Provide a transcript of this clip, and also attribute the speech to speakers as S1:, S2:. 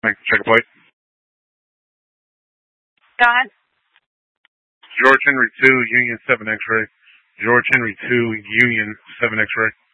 S1: Check a plate.
S2: Scott?
S1: George Henry 2, Union 7 X-ray. George Henry 2, Union 7 X-ray.